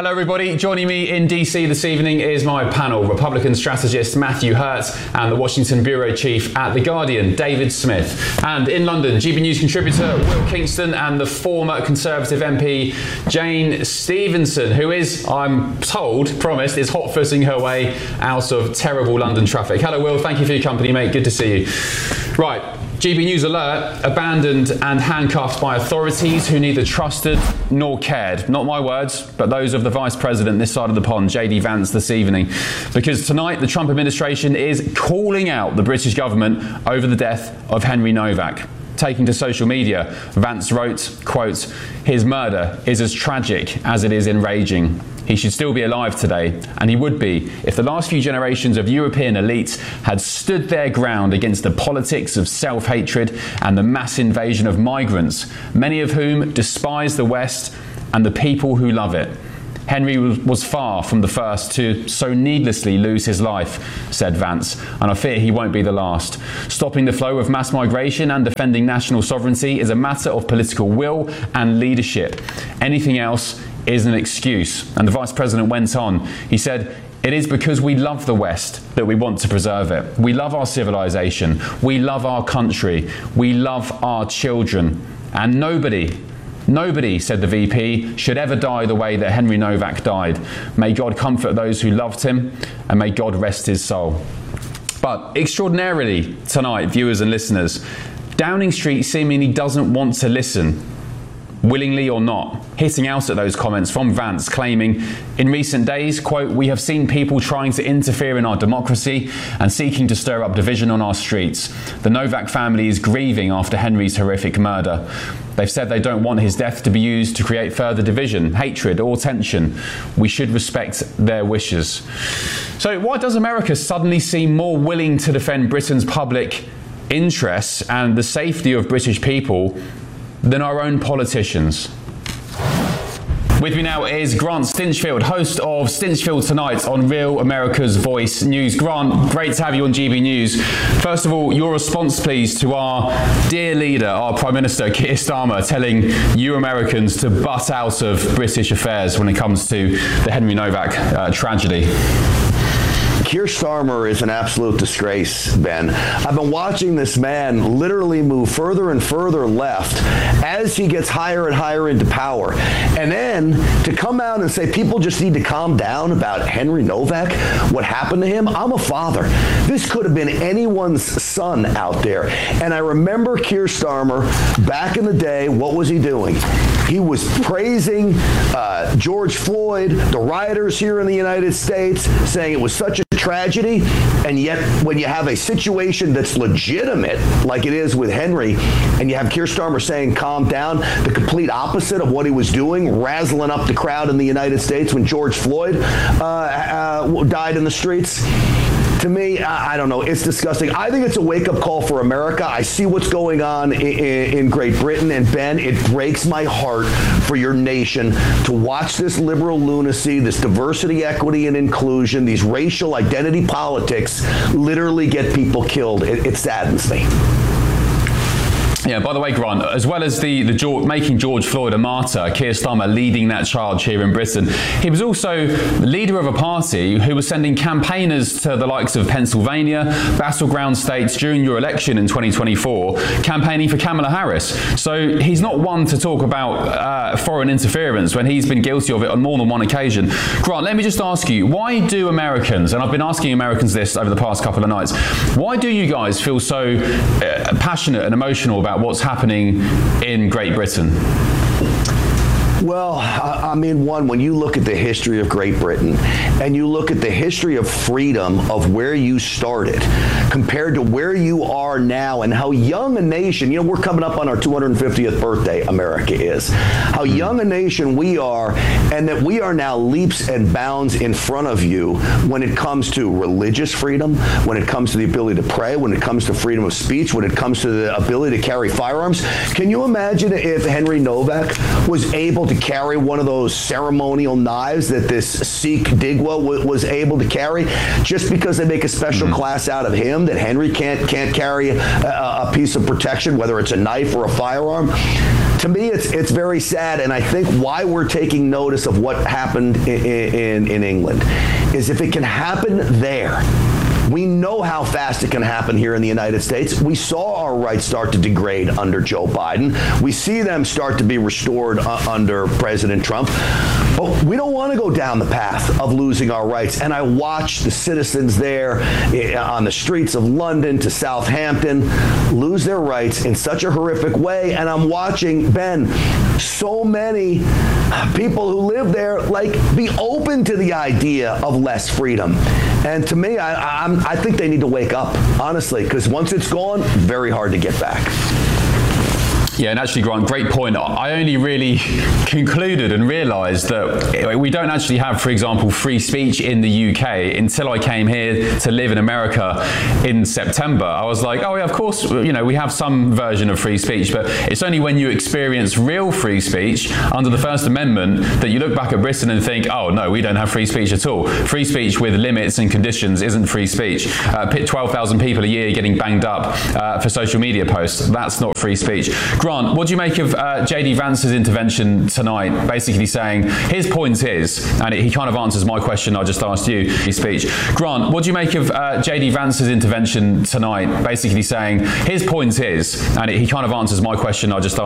Hello everybody, joining me in DC this evening is my panel, Republican strategist Matthew Hurt and the Washington Bureau Chief at The Guardian, David Smith. And in London, GB News contributor Will Kingston and the former Conservative MP Jane Stevenson, who is, I'm told, promised, is hot-footing her way out of terrible London traffic. Hello Will, thank you for your company mate, good to see you. Right. GB News alert, abandoned and handcuffed by authorities who neither trusted nor cared. Not my words, but those of the Vice President this side of the pond, JD Vance, this evening. Because tonight the Trump administration is calling out the British government over the death of Henry Novak. Taking to social media, Vance wrote, quote, "His murder is as tragic as it is enraging. He should still be alive today, and he would be if the last few generations of European elites had stood their ground against the politics of self-hatred and the mass invasion of migrants, many of whom despise the West and the people who love it. Henry was far from the first to so needlessly lose his life," said Vance, "and I fear he won't be the last. Stopping the flow of mass migration and defending national sovereignty is a matter of political will and leadership. Anything else is an excuse." And the Vice President went on. He said, "It is because we love the West that we want to preserve it. We love our civilization. We love our country. We love our children. And nobody, said the VP, should ever die the way that Henry Novak died. May God comfort those who loved him, and may God rest his soul." But extraordinarily tonight, viewers and listeners, Downing Street seemingly doesn't want to listen, willingly or not, hitting out at those comments from Vance, claiming, "In recent days, quote, we have seen people trying to interfere in our democracy and seeking to stir up division on our streets. The Novak family is grieving after Henry's horrific murder. They've said they don't want his death to be used to create further division, hatred or tension. We should respect their wishes." So why does America suddenly seem more willing to defend Britain's public interests and the safety of British people than our own politicians? With me now is Grant Stinchfield, host of Stinchfield Tonight on Real America's Voice News. Grant, great to have you on GB News. First of all, your response, please, to our dear leader, our Prime Minister, Keir Starmer, telling you Americans to butt out of British affairs when it comes to the Henry Novak tragedy. Keir Starmer is an absolute disgrace, Ben. I've been watching this man literally move further and further left as he gets higher and higher into power. And then to come out and say people just need to calm down about Henry Novak, what happened to him. I'm a father. This could have been anyone's son out there. And I remember Keir Starmer back in the day, what was he doing? He was praising George Floyd, the rioters here in the United States, saying it was such a tragedy, and yet when you have a situation that's legitimate, like it is with Henry, and you have Keir Starmer saying calm down, the complete opposite of what he was doing, razzling up the crowd in the United States when George Floyd died in the streets. To me, I don't know, it's disgusting. I think it's a wake-up call for America. I see what's going on in Great Britain, and Ben, it breaks my heart for your nation to watch this liberal lunacy, this diversity, equity, and inclusion, these racial identity politics literally get people killed. It saddens me. Yeah, by the way, Grant, as well as making George Floyd a martyr, Keir Starmer leading that charge here in Britain, he was also the leader of a party who was sending campaigners to the likes of Pennsylvania, battleground states during your election in 2024, campaigning for Kamala Harris. So he's not one to talk about foreign interference when he's been guilty of it on more than one occasion. Grant, let me just ask you, why do Americans, and I've been asking Americans this over the past couple of nights, why do you guys feel so passionate and emotional about what's happening in Great Britain? Well, I mean, one, when you look at the history of Great Britain and you look at the history of freedom of where you started compared to where you are now and how young a nation, you know, we're coming up on our 250th birthday, America is, how young a nation we are, and that we are now leaps and bounds in front of you when it comes to religious freedom, when it comes to the ability to pray, when it comes to freedom of speech, when it comes to the ability to carry firearms. Can you imagine if Henry Novak was able to could carry one of those ceremonial knives that this Sikh Digwa was able to carry, just because they make a special class out of him, that Henry can't carry a piece of protection, whether it's a knife or a firearm. To me, it's very sad, and I think why we're taking notice of what happened in England is if it can happen there, we know how fast it can happen here in the United States. We saw our rights start to degrade under Joe Biden. We see them start to be restored under President Trump. But we don't want to go down the path of losing our rights. And I watch the citizens there on the streets of London to Southampton lose their rights in such a horrific way. And I'm watching, Ben, so many people who live there be open to the idea of less freedom. And to me, I think they need to wake up, honestly, because once it's gone, very hard to get back. Yeah, and actually, Grant, great point. I only really concluded and realised that we don't actually have, for example, free speech in the UK until I came here to live in America in September. I was like, oh yeah, of course, we have some version of free speech, but it's only when you experience real free speech under the First Amendment that you look back at Britain and think, oh no, we don't have free speech at all. Free speech with limits and conditions isn't free speech. 12,000 people a year getting banged up for social media posts, that's not free speech. Grant, what do you make of J.D. Vance's intervention tonight, basically saying his point is, and he kind of answers my question I just asked you, his speech. Grant, what do you make of J.D. Vance's intervention tonight, basically saying his point is, and he kind of answers my question I just asked